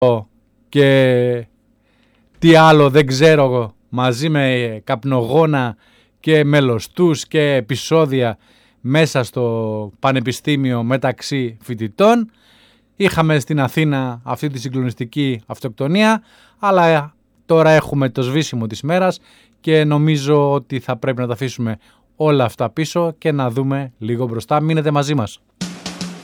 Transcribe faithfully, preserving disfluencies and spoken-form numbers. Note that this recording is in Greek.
και τι άλλο δεν ξέρω, μαζί με καπνογόνα και μελωστούς και επεισόδια μέσα στο πανεπιστήμιο μεταξύ φοιτητών. Είχαμε στην Αθήνα αυτή τη συγκλονιστική αυτοκτονία, αλλά τώρα έχουμε το σβήσιμο της μέρας και νομίζω ότι θα πρέπει να τα αφήσουμε όλα αυτά πίσω και να δούμε λίγο μπροστά. Μείνετε μαζί μας.